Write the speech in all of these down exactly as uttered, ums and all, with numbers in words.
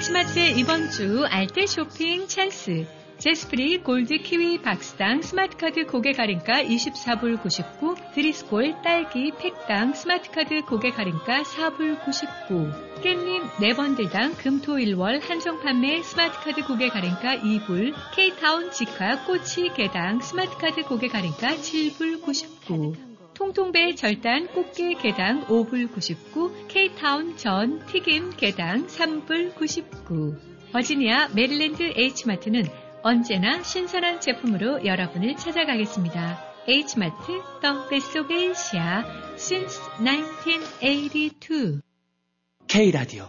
H마트의 이번 주 알뜰 쇼핑 찬스. 제스프리 골드 키위 박스당 스마트카드 고객 할인가 이십사 불 구십구, 드리스콜 딸기 팩당 스마트카드 고객 할인가 사 불 구십구, 깻잎 네 번들당 금토일월 한정 판매 스마트카드 고객 할인가 이 불, K타운 직화 꼬치 개당 스마트카드 고객 할인가 칠 불 구십구, 통통배 절단 꽃게 개당 오 불 구십구, K타운 전 튀김 개당 삼 불 구십구. 버지니아 메릴랜드 H마트는 언제나 신선한 제품으로 여러분을 찾아가겠습니다. H마트, the best of Asia since nineteen eighty-two. K라디오.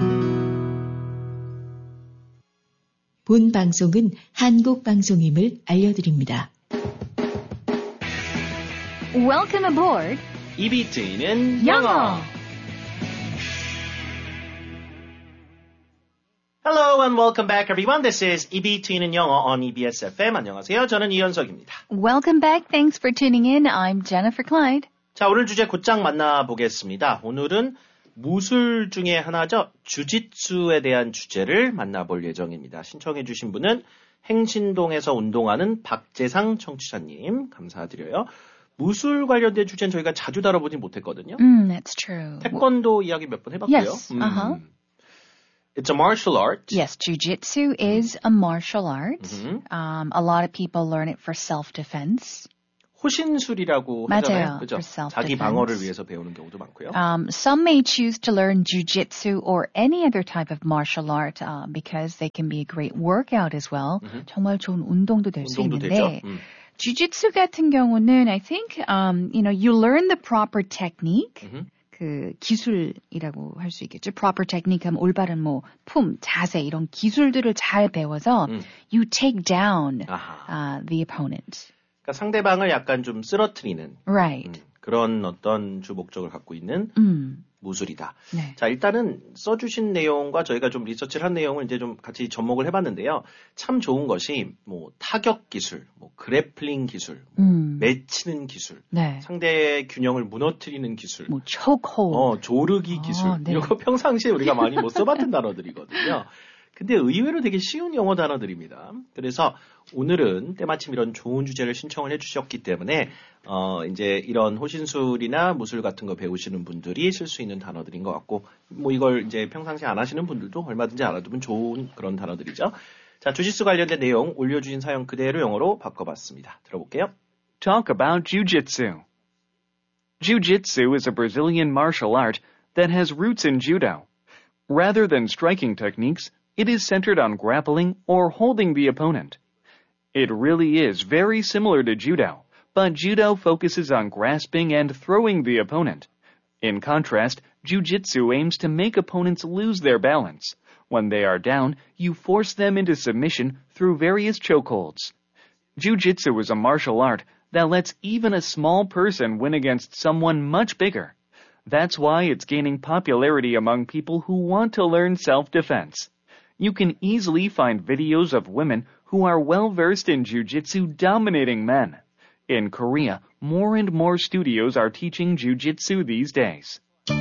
본 방송은 한국 방송임을 알려드립니다. Welcome aboard. 입이 트이는 영어. Hello and welcome back everyone. This is 입이 트이는 영어 on 이비에스 에프엠. 안녕하세요. 저는 이현석입니다. Welcome back. Thanks for tuning in. I'm Jennifer Clyde. 자, 오늘 주제 곧장 만나보겠습니다. 오늘은 무술 중에 하나죠. 주짓수에 대한 주제를 만나볼 예정입니다. 신청해 주신 분은 행신동에서 운동하는 박재상 청취자님. 감사드려요. 무술 관련된 주제는 저희가 자주 다뤄보진 못했거든요. Mm, that's true. 태권도 이야기 몇 번 해봤고요. Yes. 음. Uh-huh. It's a martial art. Yes, jiu-jitsu is a martial art. Mm-hmm. Um, a lot of people learn it for self-defense. 호신술이라고 맞아요. 하잖아요. 그죠? For self-defense. 자기 방어를 위해서 배우는 경우도 많고요. Um, some may choose to learn jiu-jitsu or any other type of martial art uh, because they can be a great workout as well. Mm-hmm. 정말 좋은 운동도 될 수 운동도 있는데 되죠. 음. jiu-jitsu 같은 경우는 I think um, you know you learn the proper technique. Mm-hmm. 그 기술이라고 할 수 있겠죠. proper technique 하면 올바른 뭐 품, 자세 이런 기술들을 잘 배워서 음. you take down 아하. uh, the opponent. 그러니까 상대방을 약간 좀 쓰러뜨리는 Right. 음, 그런 어떤 주 목적을 갖고 있는 음. 무술이다. 네. 자, 일단은 써주신 내용과 저희가 좀 리서치를 한 내용을 이제 좀 같이 접목을 해봤는데요. 참 좋은 것이 뭐 타격 기술, 뭐 그래플링 기술, 음. 맺히는 기술, 네. 상대의 균형을 무너뜨리는 기술, 뭐 chokehold. 어, 조르기 기술, 아, 네. 이런 거 평상시에 우리가 많이 못 써봤던 단어들이거든요. 근데 의외로 되게 쉬운 영어 단어들입니다. 그래서 오늘은 때마침 이런 좋은 주제를 신청을 해주셨기 때문에 어 이제 이런 호신술이나 무술 같은 거 배우시는 분들이 쓸 수 있는 단어들인 것 같고 뭐 이걸 이제 평상시에 안 하시는 분들도 얼마든지 알아두면 좋은 그런 단어들이죠. 자, 주짓수 관련된 내용 올려주신 사연 그대로 영어로 바꿔봤습니다. 들어볼게요. Talk about Jiu-Jitsu. Jiu-Jitsu is a Brazilian martial art that has roots in judo. Rather than striking techniques, it is centered on grappling or holding the opponent. It really is very similar to judo, but judo focuses on grasping and throwing the opponent. In contrast, jiu-jitsu aims to make opponents lose their balance. When they are down, you force them into submission through various chokeholds. Jiu-jitsu is a martial art that lets even a small person win against someone much bigger. That's why it's gaining popularity among people who want to learn self-defense. You can easily find videos of women who are well-versed in jiu-jitsu dominating men. In Korea, more and more studios are teaching jiu-jitsu these days.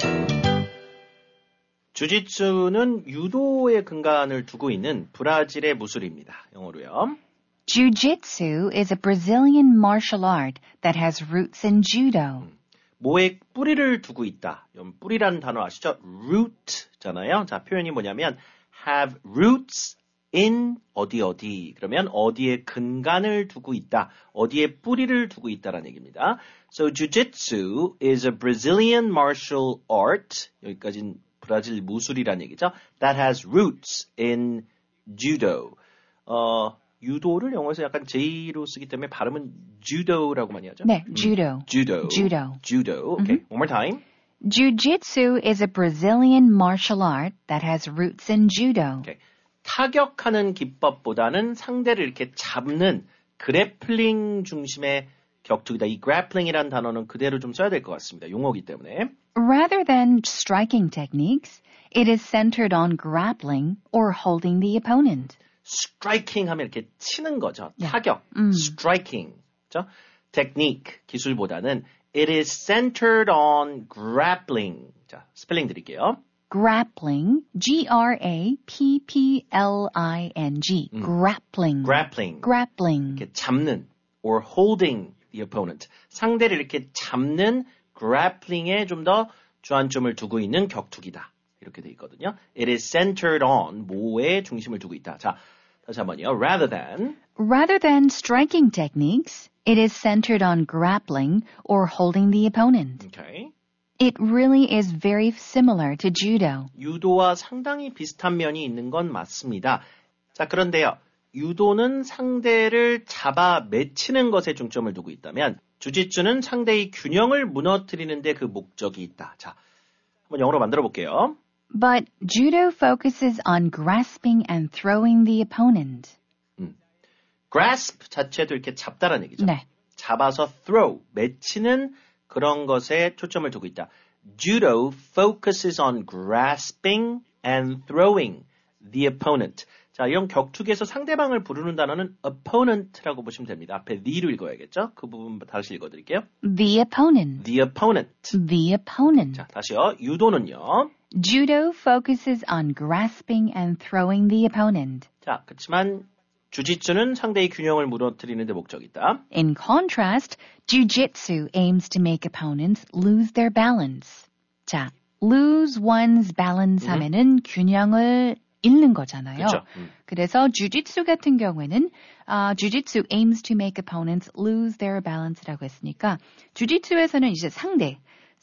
주짓수는 유도의 근간을 두고 있는 브라질의 무술입니다. 영어로요. Jiu-jitsu is a Brazilian martial art that has roots in judo. 뭐에 뿌리를 두고 있다. 뿌리라는 단어 아시죠? root잖아요. 자, 표현이 뭐냐면 have roots in 어디 어디. 그러면 어디에 근간을 두고 있다. 어디에 뿌리를 두고 있다라는 얘기입니다. So jiu-jitsu is a Brazilian martial art. 여기까지는 브라질 무술이라는 얘기죠. That has roots in judo. 어, 유도를 영어에서 약간 J로 쓰기 때문에 발음은 judo라고 많이 하죠. 네, judo. 음, judo. Judo. Judo. Okay, mm-hmm. One more time. Jiu-jitsu is a Brazilian martial art that has roots in judo. Okay. 타격하는 기법보다는 상대를 이렇게 잡는 그래플링 중심의 격투기다. 이 grappling이라는 단어는 그대로 좀 써야 될 것 같습니다. 용어이기 때문에. Rather than striking techniques, it is centered on grappling or holding the opponent. striking 하면 이렇게 치는 거죠. 네. 타격. 음. striking. 그렇죠? technique, 기술보다는 it is centered on grappling. 자, 스펠링 드릴게요. grappling, G R A P P L I N G, 음. grappling. grappling. grappling. 이렇게 잡는 or holding the opponent. 상대를 이렇게 잡는 grappling에 좀 더 주안점을 두고 있는 격투기다. 이렇게 돼 있거든요. It is centered on 뭐에 중심을 두고 있다. 자, 다시 한번요. Rather than Rather than striking techniques, it is centered on grappling or holding the opponent. okay. It really is very similar to judo. 유도와 상당히 비슷한 면이 있는 건 맞습니다. 자, 그런데요. 유도는 상대를 잡아 매치는 것에 중점을 두고 있다면 주짓수는 상대의 균형을 무너뜨리는 데 그 목적이 있다. 자, 한번 영어로 만들어 볼게요. But judo focuses on grasping and throwing the opponent. 음. grasp 자체도 이렇게 잡다라는 얘기죠. 네. 잡아서 throw, 매치는 그런 것에 초점을 두고 있다. Judo focuses on grasping and throwing the opponent. 자, 이런 격투기에서 상대방을 부르는 단어는 opponent라고 보시면 됩니다. 앞에 the로 읽어야겠죠? 그 부분 다시 읽어드릴게요. The opponent. The opponent. The opponent. 자, 다시요. 유도는요. Judo focuses on grasping and throwing the opponent. 자, 그렇지만 주짓수는 상대의 균형을 무너뜨리는 데 목적이 있다. In contrast, jujitsu aims to make opponents lose their balance. 자, lose one's balance 음. 하면은 균형을 잃는 거잖아요. 그렇죠. 음. 그래서 주짓수 같은 경우에는 uh, jujitsu aims to make opponents lose their balance라고 했으니까 주짓수에서는 이제 상대,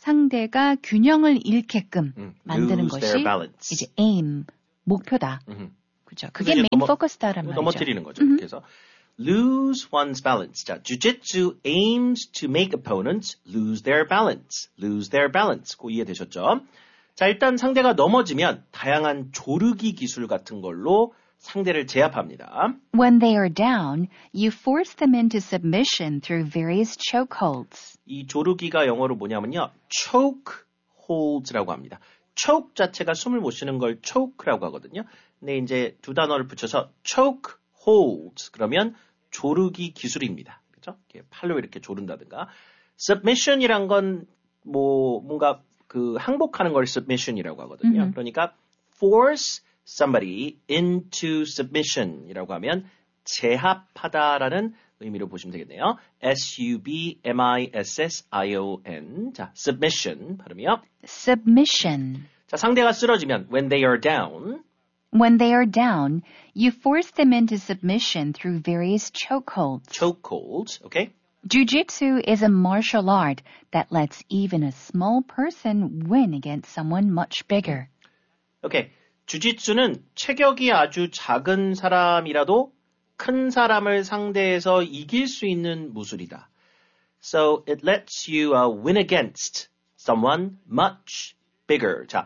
상대가 균형을 잃게끔 음. 만드는 Lose 것이 their balance. 이제 aim, 목표다. 음. 그렇죠. 그게 이제 메인 넘어- 포커스다란 말이죠. 넘어뜨리는 거죠. 그래서 lose one's balance. 자, jujitsu aims to make opponents lose their balance. lose their balance. 그 이해되셨죠? 자, 일단 상대가 넘어지면 다양한 조르기 기술 같은 걸로 상대를 제압합니다. When they are down, you force them into submission through various chokeholds. 이 조르기가 영어로 뭐냐면요. choke holds라고 합니다. choke 자체가 숨을 못 쉬는 걸 choke라고 하거든요. 근데 이제 두 단어를 붙여서 choke hold 그러면 조르기 기술입니다. 그렇죠? 이렇게 팔로 이렇게 조른다든가. submission이란 건 뭐 뭔가 그 항복하는 걸 submission이라고 하거든요. 음. 그러니까 force somebody into submission이라고 하면 제압하다라는 의미로 보시면 되겠네요. S U B M I S S I O N. 자, submission 발음이요. Submission. 자, 상대가 쓰러지면 when they are down. When they are down, you force them into submission through various chokeholds. chokeholds. Okay? Jiu-jitsu is a martial art that lets even a small person win against someone much bigger. 오케이. 주짓수는 체격이 아주 작은 사람이라도 큰 사람을 상대해서 이길 수 있는 무술이다. So it lets you uh, win against someone much bigger. 자,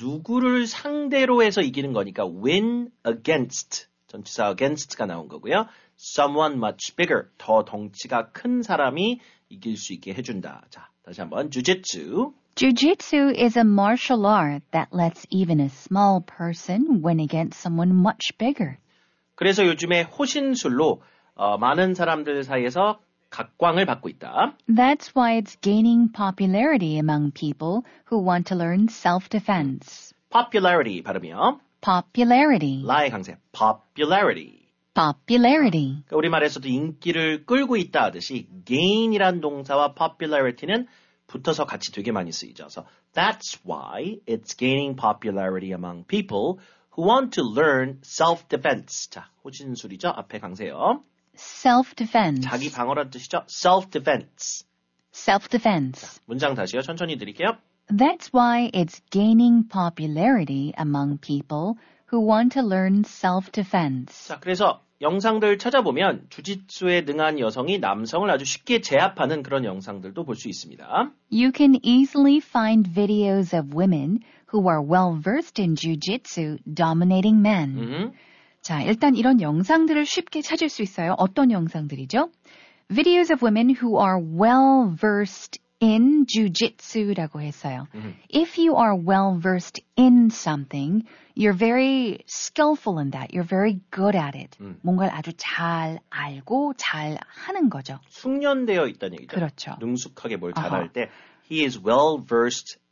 누구를 상대로 해서 이기는 거니까 win against. 전치사 against가 나온 거고요. Someone much bigger. 더 덩치가 큰 사람이 이길 수 있게 해준다. 자, 다시 한번 주짓수. Jiu-jitsu is a martial art that lets even a small person win against someone much bigger. 그래서 요즘에 호신술로 어, 많은 사람들 사이에서 각광을 받고 있다. That's why it's gaining popularity among people who want to learn self-defense. popularity 발음이요. Popularity. 라의 강세. popularity. Popularity. 그러니까 우리말에서도 인기를 끌고 있다 하듯이 gain이란 동사와 popularity는 붙어서 같이 되게 많이 쓰이죠. So that's why it's gaining popularity among people who want to learn self-defense. 자, 호신술이죠. 앞에 강세요. Self-defense. 자기 방어란 뜻이죠. self-defense. Self-defense. 문장 다시요. 천천히 드릴게요. That's why it's gaining popularity among people who want to learn self-defense. 자, 그래서 영상들 찾아보면 주짓수에 능한 여성이 남성을 아주 쉽게 제압하는 그런 영상들도 볼 수 있습니다. You can easily find videos of women who are well-versed in jiu-jitsu dominating men. 음, 자, 일단 이런 영상들을 쉽게 찾을 수 있어요. 어떤 영상들이죠? Videos of women who are well-versed in jiu-jitsu라고 했어요. 음. If you are well-versed in something, you're very skillful in that. You're very good at it. 음. 뭔가를 아주 잘 알고 잘 하는 거죠. 숙련되어 있다는 얘기죠. 그렇죠. 능숙하게 뭘 아하. 잘할 때 he is well versed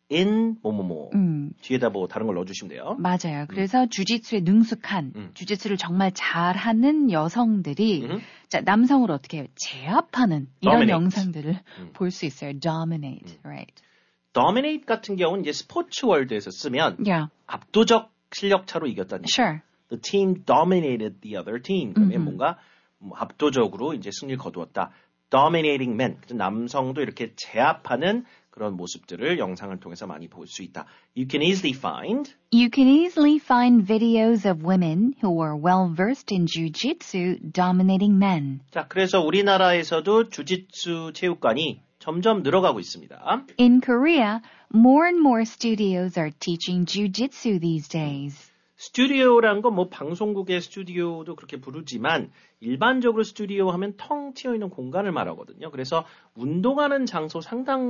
in 뭐뭐뭐. 음. 뒤에다 뭐 다른 걸 넣어주시면 돼요. 맞아요. 그래서 음. 주짓수에 능숙한, 음. 주짓수를 정말 잘하는 여성들이 음. 자, 남성을 어떻게 해요? 제압하는 이런 Dominate. 영상들을 음. 볼 수 있어요. Dominate, 음. right? Dominate 같은 경우는 이제 스포츠 월드에서 쓰면 Yeah. 압도적 실력 차로 이겼다는 얘기죠. Sure. The team dominated the other team. 그러면 음흠. 뭔가 뭐 압도적으로 이제 승리를 거두었다. Dominating men. 남성도 이렇게 제압하는 그런 모습들을 영상을 통해서 많이 볼 수 있다. You can easily find You can easily find videos of women who are well versed in jiu-jitsu dominating men. 자, 그래서 우리나라에서도 주짓수 체육관이 점점 늘어가고 있습니다. In Korea, more and more studios are teaching jiu-jitsu these days. 스튜디오라는 건 뭐 방송국의 스튜디오도 그렇게 부르지만 일반적으로 스튜디오 하면 텅 튀어 있는 공간을 말하거든요. 그래서 운동하는 장소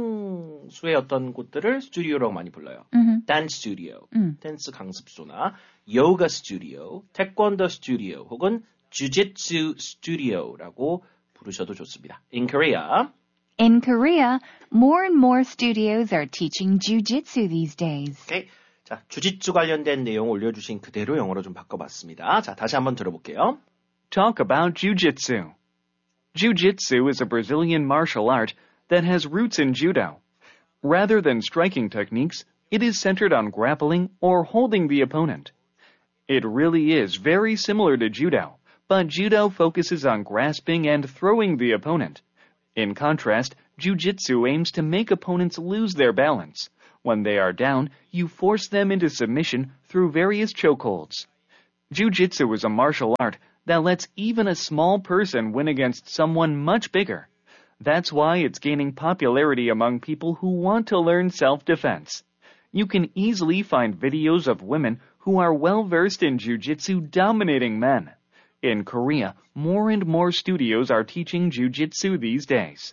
상당수의 어떤 곳들을 스튜디오라고 많이 불러요. Mm-hmm. 댄스 스튜디오, 음. 댄스 강습소나 요가 스튜디오, 태권도 스튜디오 혹은 주짓수 스튜디오라고 부르셔도 좋습니다. In Korea, In Korea, more and more studios are teaching jiu-jitsu these days. okay. 자, 주짓수 관련된 내용 올려주신 그대로 영어로 좀 바꿔봤습니다. 자, 다시 한번 들어볼게요. Talk about Jiu-Jitsu. Jiu-Jitsu is a Brazilian martial art that has roots in judo. Rather than striking techniques, it is centered on grappling or holding the opponent. It really is very similar to judo, but judo focuses on grasping and throwing the opponent. In contrast, Jiu-Jitsu aims to make opponents lose their balance. When they are down, you force them into submission through various chokeholds. Jiu-Jitsu is a martial art that lets even a small person win against someone much bigger. That's why it's gaining popularity among people who want to learn self-defense. You can easily find videos of women who are well-versed in Jiu-Jitsu dominating men. In Korea, more and more studios are teaching Jiu-Jitsu these days.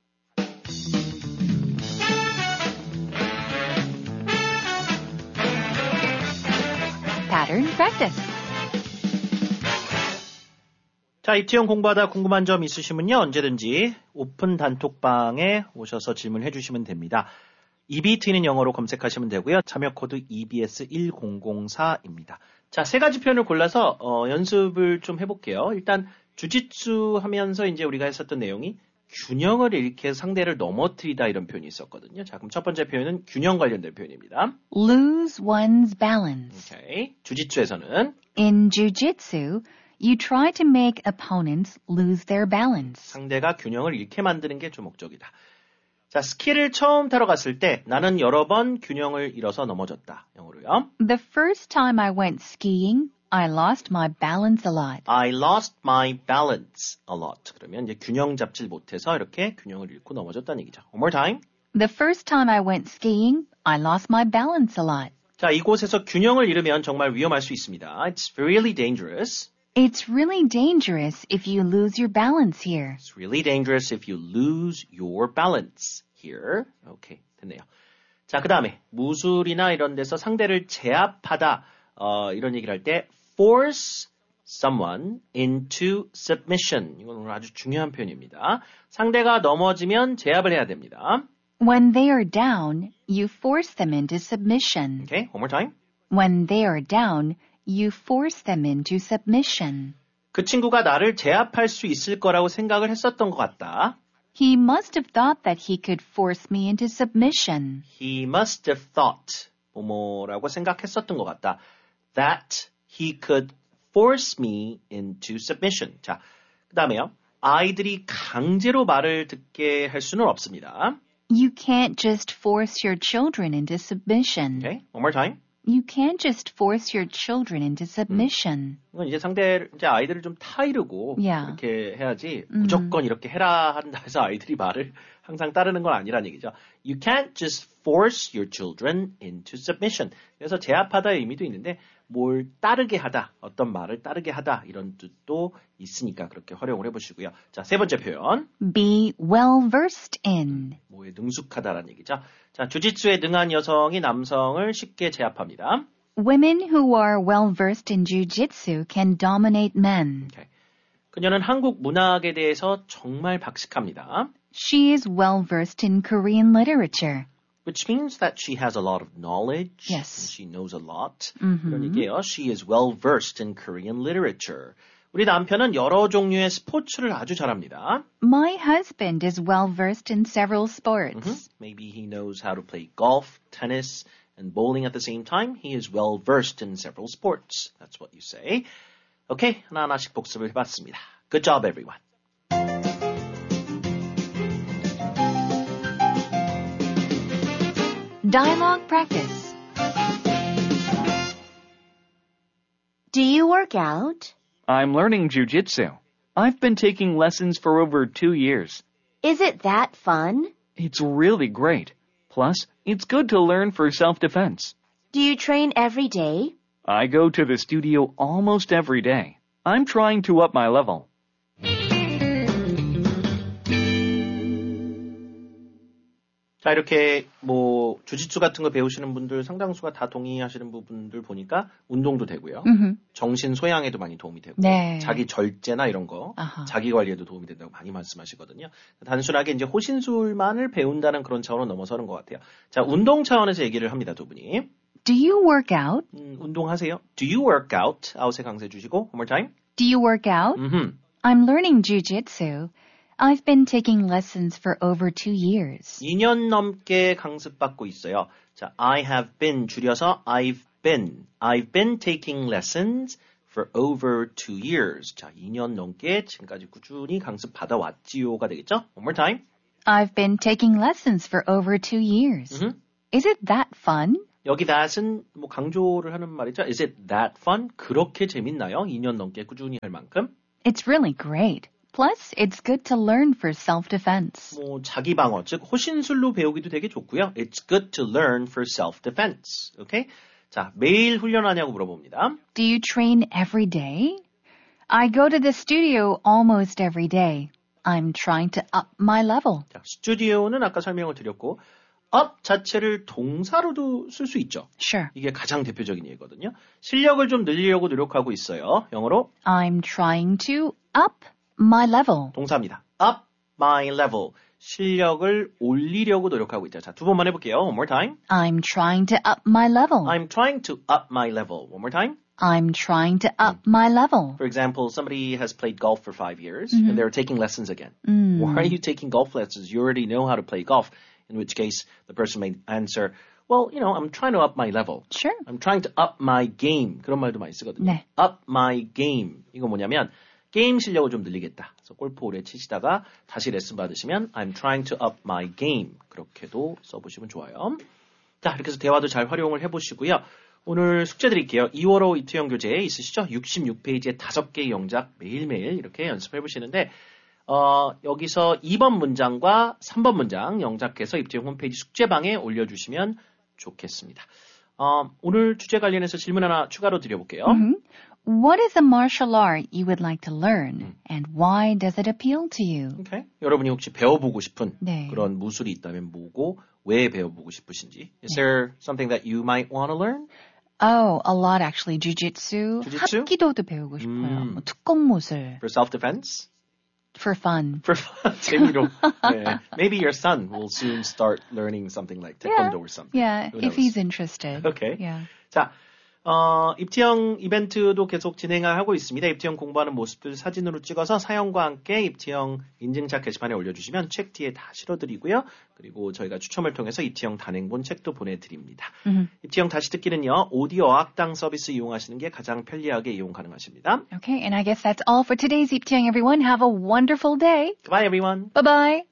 Pattern practice. 자, 입티형 공부하다 궁금한 점 있으시면요. 언제든지 오픈 단톡방에 오셔서 질문해 주시면 됩니다. 이비티는 영어로 검색하시면 되고요. 참여 코드 이비에스 천사입니다. 자, 세 가지 표현을 골라서 어, 연습을 좀 해볼게요. 일단 주짓수 하면서 이제 우리가 했었던 내용이 균형을 잃게 상대를 넘어뜨리다 이런 표현이 있었거든요. 자, 그럼 첫 번째 표현은 균형 관련된 표현입니다. Lose one's balance. 오케이. 주짓수에서는 In jiu-jitsu, you try to make opponents lose their balance. 상대가 균형을 잃게 만드는 게 주 목적이다. 자, 스키를 처음 타러 갔을 때 나는 여러 번 균형을 잃어서 넘어졌다. 영어로요. The first time I went skiing, I lost my balance a lot. I lost my balance a lot. 그러면 이제 균형 잡질 못해서 이렇게 균형을 잃고 넘어졌다는 얘기죠. One more time. The first time I went skiing, I lost my balance a lot. 자, 이곳에서 균형을 잃으면 정말 위험할 수 있습니다. It's really dangerous. It's really dangerous if you lose your balance here. It's really dangerous if you lose your balance here. 오케이, 됐네요. 자, 그 다음에 무술이나 이런 데서 상대를 제압하다 어, 이런 얘기를 할 때 force someone into submission. 이건 오늘 아주 중요한 표현입니다. 상대가 넘어지면 제압을 해야 됩니다. When they are down, you force them into submission. Okay, one more time. When they are down, you force them into submission. 그 친구가 나를 제압할 수 있을 거라고 생각을 했었던 것 같다. He must have thought that he could force me into submission. He must have thought 뭐뭐라고 생각했었던 것 같다. That he could force me into submission. 자, 그 다음에요. 아이들이 강제로 말을 듣게 할 수는 없습니다. You can't just force your children into submission. Okay, one more time. You can't just force your children into submission. 이건 이제 상대 이제 아이들을 좀 타이르고 Yeah. 이렇게 해야지 음. 무조건 이렇게 해라 한다 해서 아이들이 말을 항상 따르는 건 아니란 얘기죠. You can't just force your children into submission. 그래서 제압하다의 의미도 있는데 뭘 따르게 하다, 어떤 말을 따르게 하다 이런 뜻도 있으니까 그렇게 활용을 해보시고요. 자, 세 번째 표현. Be well versed in. 뭐에 능숙하다라는 얘기죠. 자, 주짓수에 능한 여성이 남성을 쉽게 제압합니다. Women who are well versed in jiu-jitsu can dominate men. 오케이. 그녀는 한국 문학에 대해서 정말 박식합니다. She is well versed in Korean literature. which means that she has a lot of knowledge. Yes. And she knows a lot. Mm-hmm. 그런 얘기예요. She is well versed in Korean literature. 우리 남편은 여러 종류의 스포츠를 아주 잘합니다. My husband is well versed in several sports. Mm-hmm. Maybe he knows how to play golf, tennis, and bowling at the same time. He is well versed in several sports. That's what you say. Okay, 하나하나씩 복습을 해봤습니다. Good job, everyone. Dialogue practice. Do you work out? I'm learning jujitsu. I've been taking lessons for over two years. Is it that fun? It's really great. Plus, it's good to learn for self-defense. Do you train every day? I go to the studio almost every day. I'm trying to up my level. 자, 이렇게 뭐 주짓수 같은 거 배우시는 분들 상당수가 다 동의하시는 부분들 보니까 운동도 되고요. Mm-hmm. 정신 소양에도 많이 도움이 되고 네. 자기 절제나 이런 거 아하. 자기 관리에도 도움이 된다고 많이 말씀하시거든요. 단순하게 이제 호신술만을 배운다는 그런 차원은 넘어서는 것 같아요. 자, 운동 차원에서 얘기를 합니다, 두 분이. Do you work out? 음, 운동하세요? Do you work out? out에 강세 주시고 one more time. Do you work out? 음흠. I'm learning jujitsu. I've been taking lessons for over two years. 이 년 넘게 강습받고 있어요. 자, I have been 줄여서 I've been. I've been taking lessons for over two years. 자, 이 년 넘게 지금까지 꾸준히 강습 받아왔지요가 되겠죠? One more time. I've been taking lessons for over two years. 음흠. Is it that fun? 여기 that은 뭐 강조를 하는 말이죠. Is it that fun? 그렇게 재밌나요? 이 년 넘게 꾸준히 할 만큼? It's really great. Plus, it's good to learn for self-defense. 뭐 자기 방어, 즉 호신술로 배우기도 되게 좋고요. It's good to learn for self-defense. 오케이? 자, 매일 훈련하냐고 물어봅니다. Do you train every day? I go to the studio almost every day. I'm trying to up my level. 자, 스튜디오는 아까 설명을 드렸고 up 자체를 동사로도 쓸 수 있죠. Sure. 이게 가장 대표적인 예거든요. 실력을 좀 늘리려고 노력하고 있어요. 영어로 I'm trying to up my level. 동사입니다. up my level. 실력을 올리려고 노력하고 있다. 자, 두 번만 해볼게요. One more time. I'm trying to up my level. I'm trying to up my level. One more time. I'm trying to up my level. For example, somebody has played golf for five years Mm-hmm. and they're taking lessons again. Mm. Why are you taking golf lessons? You already know how to play golf. In which case, the person may answer, well, you know, I'm trying to up my level. Sure. I'm trying to up my game. 그런 말도 많이 쓰거든요. 네. Up my game. 이거 뭐냐면 게임 실력을 좀 늘리겠다. 그래서 골프 오래 치시다가 다시 레슨 받으시면 I'm trying to up my game. 그렇게도 써보시면 좋아요. 자, 이렇게 해서 대화도 잘 활용을 해보시고요. 오늘 숙제 드릴게요. 이월호 이투영 교재 있으시죠? 육십육 페이지에 다섯 개의 영작 매일매일 이렇게 연습해 보시는데 어, 여기서 이 번 문장과 삼 번 문장 영작해서 이투영 홈페이지 숙제방에 올려주시면 좋겠습니다. 어, 오늘 주제 관련해서 질문 하나 추가로 드려볼게요. Mm-hmm. What is a martial art you would like to learn? And why does it appeal to you? Okay. 여러분이 혹시 배워보고 싶은 네. 그런 무술이 있다면 뭐고 왜 배워보고 싶으신지. Is there something that you might want to learn? Oh, a lot actually. Jiu-jitsu. Jiu-jitsu? 합기도도 배우고 싶어요. 음. 뭐 특공무술. For self-defense? For fun. For fun. 재미로. 네. Maybe your son will soon start learning something like taekwondo or something. Yeah, Who if knows? he's interested. Okay. Yeah. 자, 어, 입티형 이벤트도 계속 진행을 하고 있습니다. 입티형 공부하는 모습들 사진으로 찍어서 사연과 함께 입티형 인증샷 게시판에 올려주시면 책 뒤에 다 실어드리고요. 그리고 저희가 추첨을 통해서 입티형 단행본 책도 보내드립니다. Mm-hmm. 입티형 다시 듣기는요. 오디오 어학당 서비스 이용하시는 게 가장 편리하게 이용 가능하십니다. Okay, and I guess that's all for today's 입티형, everyone. Have a wonderful day. Goodbye, everyone. Bye-bye.